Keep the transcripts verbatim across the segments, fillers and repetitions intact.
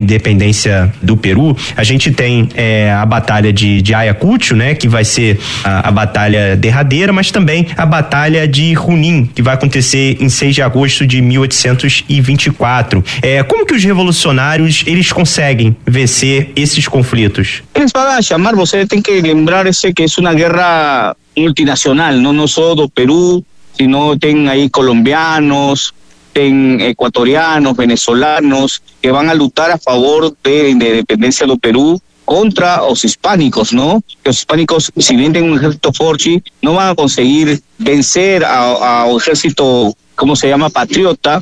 independência do Peru, a gente tem é, a batalha de, de Ayacucho, né, que vai ser a, a batalha derradeira, mas também a batalha de Junín, que vai acontecer em seis de agosto de mil oitocentos e vinte e quatro. É, como que os revolucionários, eles conseguem vencer esses conflitos? Eles vão chamar, você tem que lembrar esse que é uma guerra multinacional, não, não só do Peru, sino tem aí colombianos, tem ecuatorianos, venezolanos, que van a lutar a favor de la independencia do Perú contra los hispánicos, ¿no? Los hispánicos, si bien tienen un ejército fuerte, no van a conseguir vencer a, a un ejército, ¿cómo se llama?, patriota.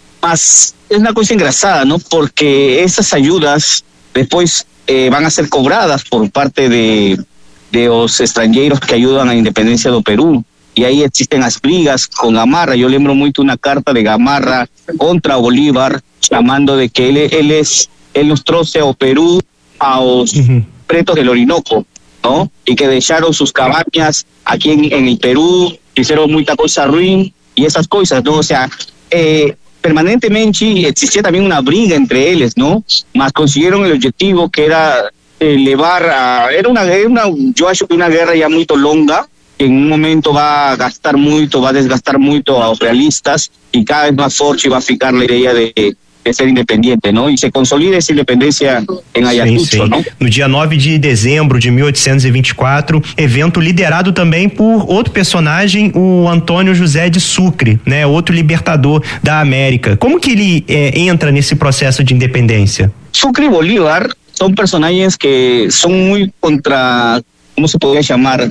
Mas es una cosa engrasada, ¿no? Porque esas ayudas después eh, van a ser cobradas por parte de, de los extranjeros que ayudan a la independencia do Perú. Y ahí existen las brigas con Gamarra. Yo lembro mucho una carta de Gamarra contra Bolívar, llamando de que él, él es, él nos trouxe ao Perú a los uh-huh. pretos del Orinoco, ¿no? Y que dejaron sus cabañas aquí en, en el Perú, hicieron mucha cosa ruin y esas cosas, ¿no? O sea, eh, permanentemente existía también una briga entre ellos, ¿no? Mas consiguieron el objetivo que era elevar a... Era una, era una yo acho que una guerra ya muy longa, que en un momento va a gastar mucho, va a desgastar mucho a los realistas y cada vez más fuerte va a ficar la idea de, de ser independiente, ¿no? E se consolida essa independência em Ayacucho, sim, sim. Não? No dia nove de dezembro de mil oitocentos e vinte e quatro, evento liderado também por outro personagem, o Antônio José de Sucre, né? Outro libertador da América. Como que ele é, entra nesse processo de independência? Sucre e Bolívar são personagens que são muito contra, como se poderia chamar,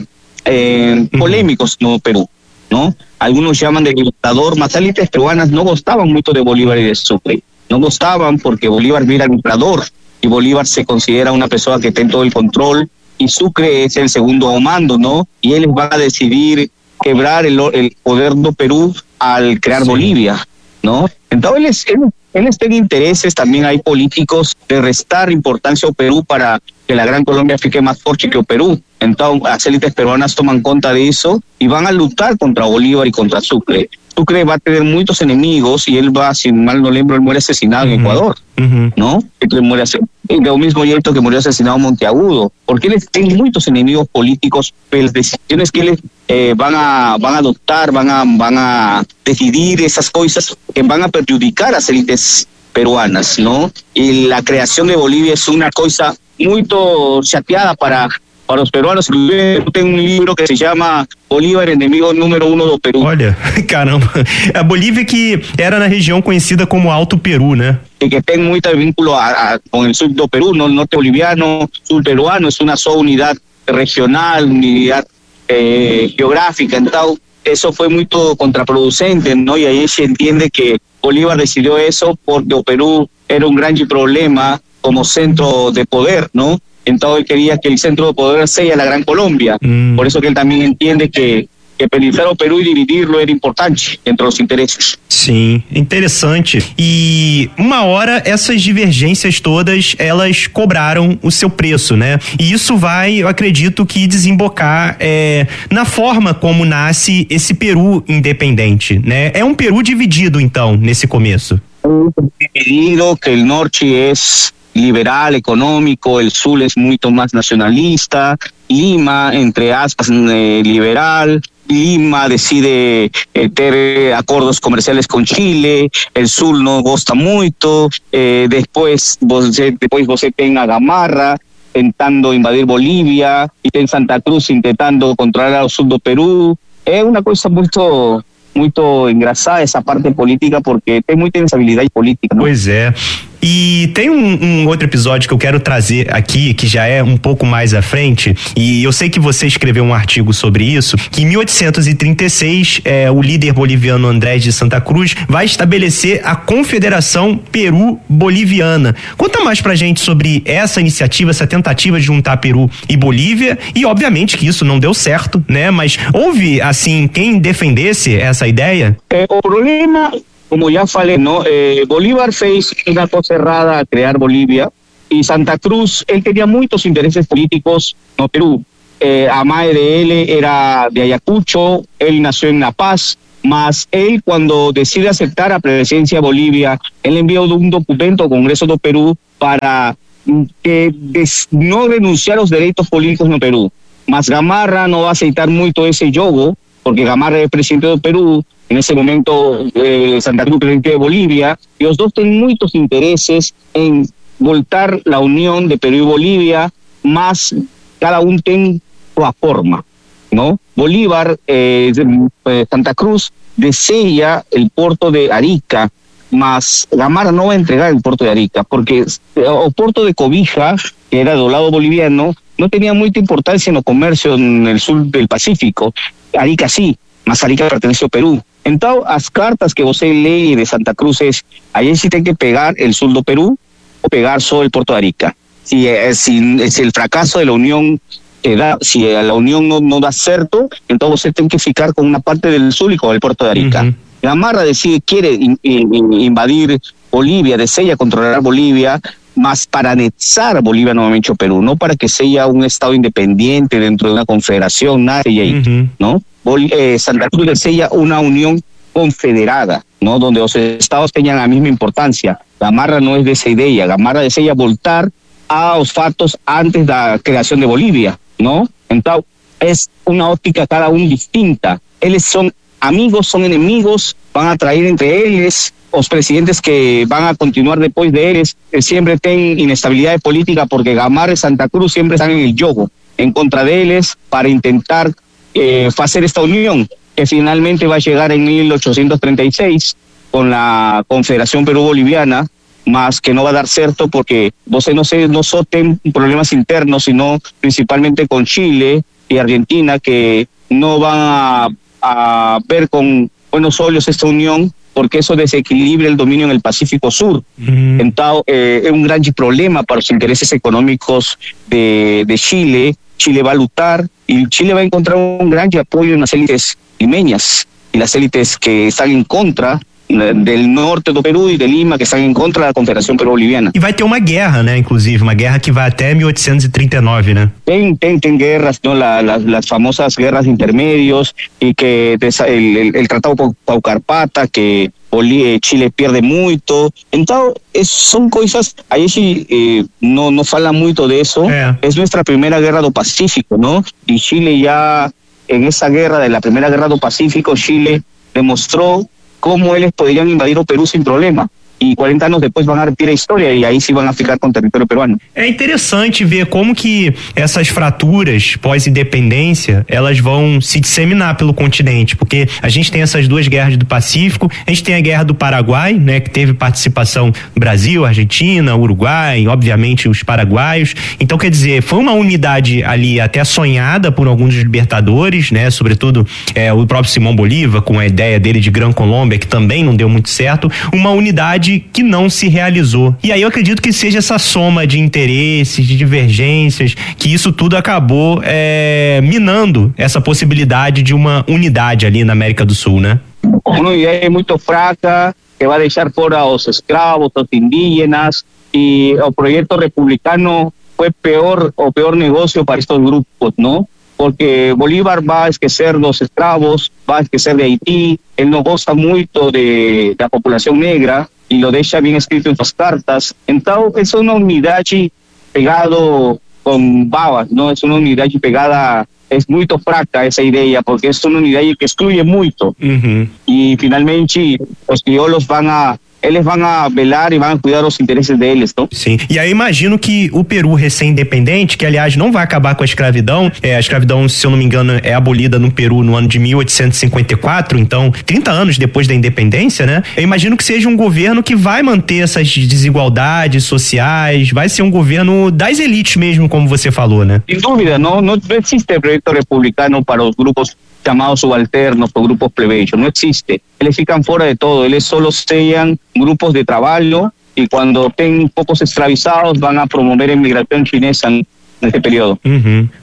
eh, polémicos no Perú, ¿no? Algunos llaman de libertador, mas las élites peruanas no gustaban mucho de Bolívar y de Sucre. No gustaban porque Bolívar era el emperador y Bolívar se considera una persona que tiene todo el control y Sucre es el segundo mando, ¿no? Y él va a decidir quebrar el, el poder do Perú al crear sí. Bolivia, ¿no? Entonces él, él, él tiene intereses, también hay políticos de restar importancia ao Perú para que la Gran Colombia fique más fuerte que o Perú. Entonces las élites peruanas toman cuenta de eso y van a luchar contra Bolívar y contra Sucre. Sucre va a tener muchos enemigos y él va, si mal no lembro, él muere asesinado uh-huh. en Ecuador, uh-huh. ¿no? Él muere asesinado, de lo mismo jeito que murió asesinado en Monteagudo, porque él tiene muchos enemigos políticos, pero las decisiones que él eh, van a van a adoptar, van a van a decidir esas cosas que van a perjudicar a las élites peruanas, ¿no? Y la creación de Bolivia es una cosa muy chateada para para los peruanos. Eu tenho um livro que se chama Bolívar, inimigo número uno do Peru. Olha, caramba, a Bolívia que era na região conhecida como Alto Peru, né? Y que tem muito vínculo a, a, con el sur do Perú, no norte boliviano, sur peruano, es una sola unidad regional, unidad eh, geográfica, entonces eso fue muy contraproducente, ¿no? Y ahí se entiende que Bolívar decidió eso porque o Perú era un gran problema como centro de poder, ¿no? Entonces él quería que el centro de poder sea la Gran Colombia. Mm. Por eso que él también entiende que, que penetrar o Perú e dividirlo era importante entre os interesses. Sim, interessante. E uma hora essas divergências todas, elas cobraram o seu preço, né? E isso vai, eu acredito que desembocar é, na forma como nasce esse Peru independente, né? É um Peru dividido, então, nesse começo. Dividido, que o norte é liberal, económico, el sur es mucho más nacionalista, Lima, entre aspas, eh, liberal, Lima decide eh, tener acuerdos comerciales con Chile, el sur no gosta mucho, eh, después vos, después vos tenga Gamarra intentando invadir Bolivia, y en Santa Cruz intentando controlar al sur do Perú. Es una cosa muy... muito engraçada essa parte política, porque tem muita instabilidade política, não? Pois é. E tem um, um outro episódio que eu quero trazer aqui, que já é um pouco mais à frente, e eu sei que você escreveu um artigo sobre isso, que em mil oitocentos e trinta e seis, é, o líder boliviano Andrés de Santa Cruz vai estabelecer a Confederação Peru-Boliviana. Conta mais pra gente sobre essa iniciativa, essa tentativa de juntar Peru e Bolívia, e obviamente que isso não deu certo, né? Mas houve, assim, quem defendesse essa ideia? É, o problema... Como ya falei, ¿no? Eh, Bolívar fez una cosa errada a crear Bolivia y Santa Cruz, él tenía muchos intereses políticos en Perú. Eh, a madre de él era de Ayacucho, él nació en La Paz, Mas él, cuando decide aceptar a presidencia de Bolivia, él envió un documento al Congreso do Perú para que des, no renunciar a los derechos políticos no Perú. Mas Gamarra no va a aceitar mucho ese yogo, porque Gamarra es presidente de Perú, en ese momento eh, Santa Cruz presidente de Bolivia, y los dos tienen muchos intereses en voltar la unión de Perú y Bolivia, más cada uno tiene su forma, ¿no? Bolívar, eh, Santa Cruz desea el puerto de Arica, mas Gamarra no va a entregar el puerto de Arica, porque el puerto de Cobija, que era del lado boliviano, no tenía mucha importancia en el comercio en el sur del Pacífico. Arica sí, mas Arica pertenece a Perú. Entonces, las cartas que usted lee de Santa Cruz es, ahí sí tiene que pegar el sur de Perú o pegar solo el puerto de Arica. Si, eh, si, si el fracaso de la unión que da, si la unión no, no da cierto, entonces usted tiene que ficar con una parte del sur y con el puerto de Arica. Uh-huh. Gamarra decide, quiere in, in, invadir Bolivia, desea controlar Bolivia, más para anexar Bolivia nuevamente a Perú, no para que sea un estado independiente dentro de una confederación, nada de ahí, uh-huh. ¿no? Bol- eh, Santa Cruz desea una unión confederada, ¿no? Donde los estados tengan la misma importancia. Gamarra no es de esa idea, Gamarra desea voltar a los fatos antes de la creación de Bolivia, ¿no? Entonces, es una óptica cada uno distinta. Ellos son amigos, son enemigos, van a traer entre ellos. Los presidentes que van a continuar después de ellos eh, siempre tienen inestabilidad de política porque Gamarra y Santa Cruz siempre están en el yogo, en contra de ellos, para intentar eh, hacer esta unión, que finalmente va a llegar en mil ochocientos treinta y seis con la Confederación Perú-Boliviana, más que no va a dar cierto porque vos no sé, no solo tienen problemas internos, sino principalmente con Chile y Argentina, que no van a, a ver con buenos ojos esta unión, porque eso desequilibra el dominio en el Pacífico Sur. Mm. Entonces, eh, es un gran problema para los intereses económicos de, de Chile. Chile va a luchar y Chile va a encontrar un gran apoyo en las élites limeñas y las élites que están en contra del norte do Perú e de Lima, que estão em contra da Confederação Perú-Boliviana. E vai ter uma guerra, né, inclusive, uma guerra que vai até mil oitocentos e trinta e nove, né? Tem, tem, tem guerras, ¿no? La, la, las famosas guerras intermedios y que el, el, el Tratado Paucarpata, que Chile pierde mucho. Entonces, es, son cosas, ahí sí eh, no, no fala mucho de eso. Yeah. Es nuestra primera guerra do Pacífico, ¿no? Y Chile ya, en esa guerra de la primera guerra do Pacífico, Chile demostró cómo ellos podrían invadir o Perú sin problema. E quarenta anos depois vão repetir a história e aí sim vão ficar com o território peruano. É interessante ver como que essas fraturas pós-independência, elas vão se disseminar pelo continente, porque a gente tem essas duas guerras do Pacífico, a gente tem a guerra do Paraguai, né, que teve participação Brasil, Argentina, Uruguai, obviamente os paraguaios. Então, quer dizer, foi uma unidade ali até sonhada por alguns libertadores, né, sobretudo é, o próprio Simão Bolívar, com a ideia dele de Gran Colômbia, que também não deu muito certo, uma unidade que não se realizou. E aí eu acredito que seja essa soma de interesses, de divergências, que isso tudo acabou é, minando essa possibilidade de uma unidade ali na América do Sul, né? Uma ideia muito fraca, que vai deixar fora os escravos, os indígenas, e o projeto republicano foi pior, o pior negócio para estes grupos, não? Porque Bolívar va a esquecer los esclavos, va a esquecer de Haití, él no gosta mucho de, de la población negra y lo deja bien escrito en sus cartas. Entonces es una unidad pegado con babas, ¿no? Es una unidad pegada, es muy fraca esa idea, porque es una unidad que excluye mucho. Uh-huh. Y finalmente los criollos van a eles vão a velar e vão cuidar dos interesses deles, não? Sim, e aí imagino que o Peru recém-independente, que aliás não vai acabar com a escravidão, é, a escravidão, se eu não me engano, é abolida no Peru no ano de mil oitocentos e cinquenta e quatro, então trinta anos depois da independência, né? Eu imagino que seja um governo que vai manter essas desigualdades sociais, vai ser um governo das elites mesmo, como você falou, né? Sem dúvida, não, não existe projeto republicano para os grupos llamados subalternos o grupos plebeyos, no existe. Ellos fican fuera de todo, ellos solo sellan grupos de trabajo y cuando estén pocos esclavizados van a promover inmigración chinesa en este periodo. Uhum.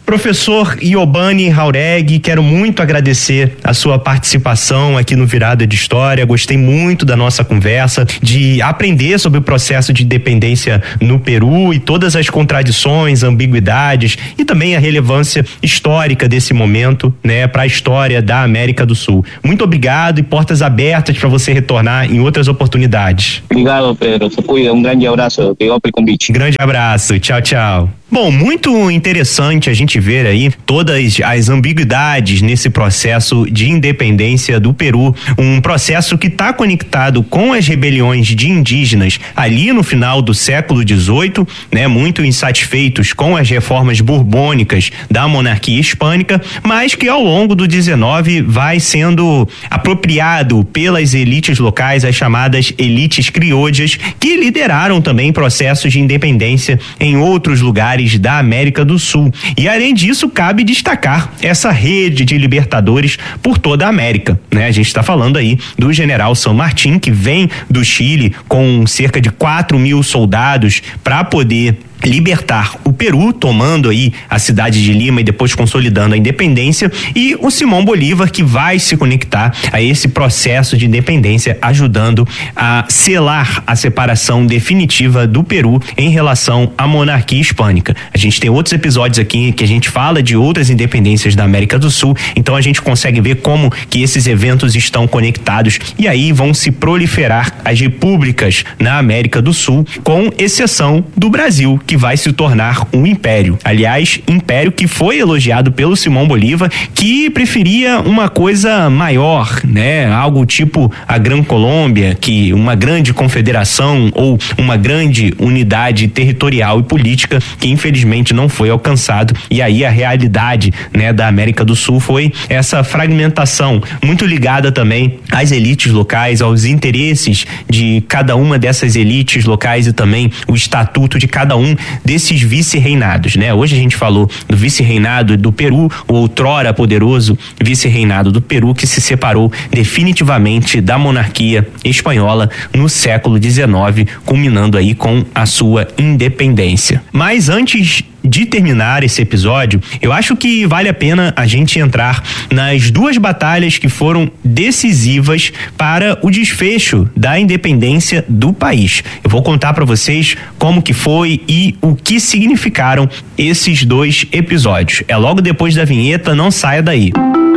Professor Iobani Jauregui, quero muito agradecer a sua participação aqui no Virada de História. Gostei muito da nossa conversa, de aprender sobre o processo de independência no Peru e todas as contradições, ambiguidades e também a relevância histórica desse momento, né, para a história da América do Sul. Muito obrigado e portas abertas para você retornar em outras oportunidades. Obrigado, Pedro. Se cuida. Um grande abraço. Obrigado pelo convite. Grande abraço. Tchau, tchau. Bom, muito interessante a gente ver aí todas as ambiguidades nesse processo de independência do Peru, um processo que está conectado com as rebeliões de indígenas ali no final do século dezoito, né, muito insatisfeitos com as reformas borbônicas da monarquia hispânica, mas que ao longo do dezenove vai sendo apropriado pelas elites locais, as chamadas elites criolhas, que lideraram também processos de independência em outros lugares da América do Sul. E além disso, cabe destacar essa rede de libertadores por toda a América, né? A gente está falando aí do general San Martín, que vem do Chile com cerca de quatro mil soldados para poder libertar o Peru, tomando aí a cidade de Lima e depois consolidando a independência, e o Simão Bolívar, que vai se conectar a esse processo de independência, ajudando a selar a separação definitiva do Peru em relação à monarquia hispânica. A gente tem outros episódios aqui que a gente fala de outras independências da América do Sul, então a gente consegue ver como que esses eventos estão conectados e aí vão se proliferar as repúblicas na América do Sul, com exceção do Brasil, que vai se tornar um império. Aliás, império que foi elogiado pelo Simão Bolívar, que preferia uma coisa maior, né? Algo tipo a Gran Colômbia, que uma grande confederação ou uma grande unidade territorial e política que infelizmente não foi alcançado. E aí a realidade, né, da América do Sul foi essa fragmentação, muito ligada também às elites locais, aos interesses de cada uma dessas elites locais e também o estatuto de cada um desses vice-reinados, né? Hoje a gente falou do vice-reinado do Peru, o outrora poderoso vice-reinado do Peru, que se separou definitivamente da monarquia espanhola no século dezenove, culminando aí com a sua independência. Mas antes de terminar esse episódio, eu acho que vale a pena a gente entrar nas duas batalhas que foram decisivas para o desfecho da independência do país. Eu vou contar para vocês como que foi e o que significaram esses dois episódios. É logo depois da vinheta, não saia daí.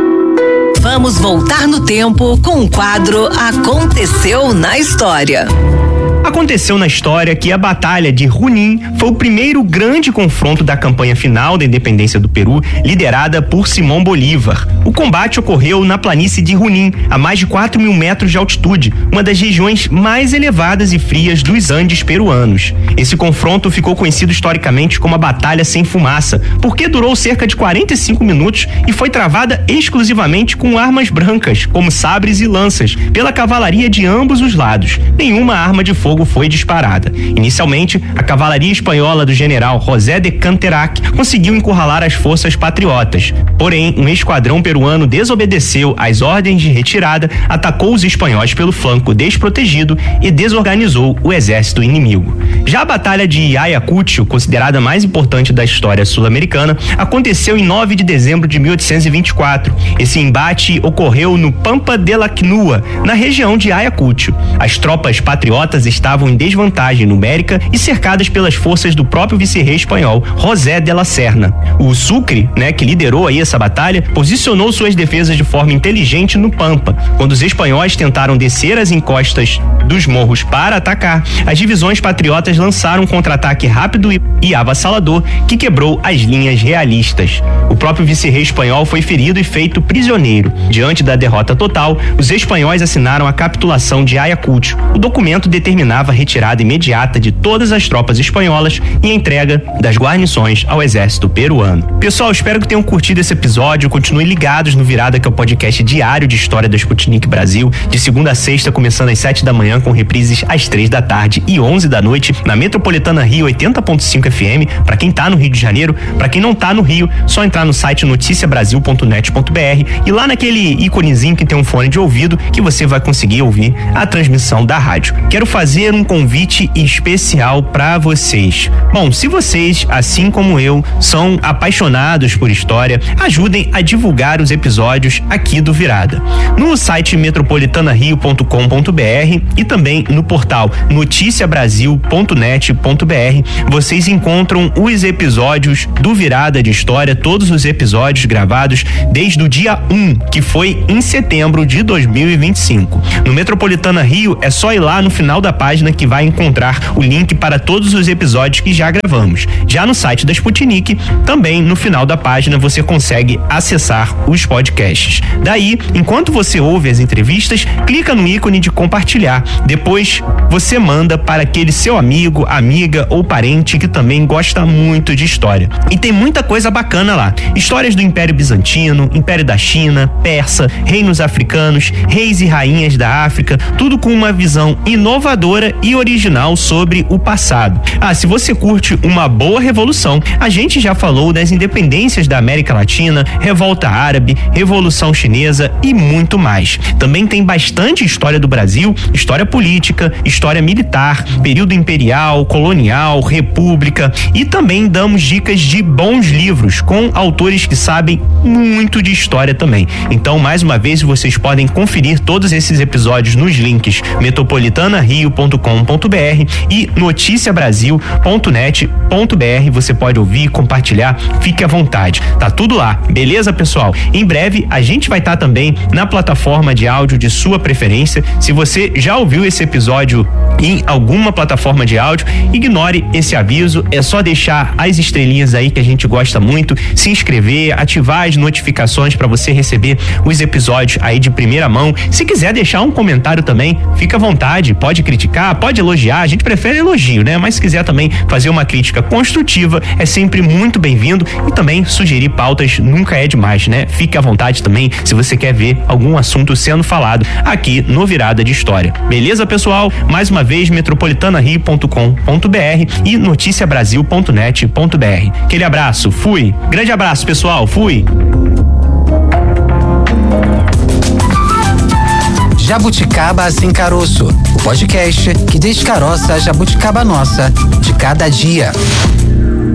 Vamos voltar no tempo com o quadro Aconteceu na História. Aconteceu na história que a Batalha de Junín foi o primeiro grande confronto da campanha final da independência do Peru, liderada por Simão Bolívar. O combate ocorreu na planície de Junín, a mais de quatro mil metros de altitude, uma das regiões mais elevadas e frias dos Andes peruanos. Esse confronto ficou conhecido historicamente como a Batalha Sem Fumaça, porque durou cerca de quarenta e cinco minutos e foi travada exclusivamente com armas brancas, como sabres e lanças, pela cavalaria de ambos os lados. Nenhuma arma de fogo foi disparada. Inicialmente, a cavalaria espanhola do general José de Canterac conseguiu encurralar as forças patriotas. Porém, um esquadrão peruano desobedeceu às ordens de retirada, atacou os espanhóis pelo flanco desprotegido e desorganizou o exército inimigo. Já a Batalha de Ayacucho, considerada a mais importante da história sul-americana, aconteceu em nove de dezembro de mil oitocentos e vinte e quatro. Esse embate ocorreu no Pampa de la Quinua, na região de Ayacucho. As tropas patriotas estavam em desvantagem numérica e cercadas pelas forças do próprio vice-rei espanhol, José de la Serna. O Sucre, né, que liderou aí essa batalha, posicionou suas defesas de forma inteligente no Pampa. Quando os espanhóis tentaram descer as encostas dos morros para atacar, as divisões patriotas lançaram um contra-ataque rápido e avassalador que quebrou as linhas realistas. O próprio vice-rei espanhol foi ferido e feito prisioneiro. Diante da derrota total, os espanhóis assinaram a capitulação de Ayacucho. O documento determinava a retirada imediata de todas as tropas espanholas e a entrega das guarnições ao exército peruano. Pessoal, espero que tenham curtido esse episódio. Continuem ligados no Virada, que é o podcast diário de história da Sputnik Brasil, de segunda a sexta, começando às sete da manhã, com reprises às três da tarde e onze da noite, na Metropolitana Rio oitenta ponto cinco F M, para quem tá no Rio de Janeiro. Para quem não tá no Rio, só entrar no site noticia brasil ponto net ponto b r e lá naquele íconezinho que tem um fone de ouvido que você vai conseguir ouvir a transmissão da rádio. Quero fazer ter um convite especial para vocês. Bom, se vocês, assim como eu, são apaixonados por história, ajudem a divulgar os episódios aqui do Virada. No site metropolitana rio ponto com ponto br e também no portal noticia brasil ponto net ponto br, vocês encontram os episódios do Virada de História, todos os episódios gravados desde o dia um, que foi em setembro de dois mil e vinte e cinco. No Metropolitana Rio é só ir lá no final da página que vai encontrar o link para todos os episódios que já gravamos. Já no site da Sputnik, também no final da página você consegue acessar os podcasts. Daí, enquanto você ouve as entrevistas, clica no ícone de compartilhar. Depois você manda para aquele seu amigo, amiga ou parente que também gosta muito de história. E tem muita coisa bacana lá. Histórias do Império Bizantino, Império da China, Persa, reinos africanos, reis e rainhas da África, tudo com uma visão inovadora e original sobre o passado. Ah, se você curte uma boa revolução, a gente já falou das independências da América Latina, Revolta Árabe, Revolução Chinesa e muito mais. Também tem bastante história do Brasil, história política, história militar, período imperial, colonial, república, e também damos dicas de bons livros com autores que sabem muito de história também. Então, mais uma vez, vocês podem conferir todos esses episódios nos links metropolitana rio ponto com ponto br e noticia brasil ponto net ponto br. Você pode ouvir, compartilhar, fique à vontade. Tá tudo lá, beleza, pessoal? Em breve a gente vai estar tá também na plataforma de áudio de sua preferência. Se você já ouviu esse episódio em alguma plataforma de áudio, ignore esse aviso, é só deixar as estrelinhas aí que a gente gosta muito, se inscrever, ativar as notificações para você receber os episódios aí de primeira mão. Se quiser deixar um comentário também, fica à vontade, pode criticar, pode elogiar, a gente prefere elogio, né? Mas se quiser também fazer uma crítica construtiva, é sempre muito bem-vindo, e também sugerir pautas nunca é demais, né? Fique à vontade também se você quer ver algum assunto sendo falado aqui no Virada de História. Beleza, pessoal? Mais uma vez, metropolitana rio ponto com ponto br e noticia brasil ponto net ponto br. Aquele abraço, fui. Grande abraço, pessoal, fui. Jabuticaba Sem Caroço, o podcast que descaroça a jabuticaba nossa de cada dia.